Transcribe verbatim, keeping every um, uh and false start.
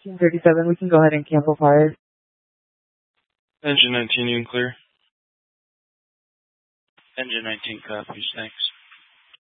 Team thirty-seven, we can go ahead and cancel fire. Engine nineteen, you can clear. Engine nineteen copies, thanks.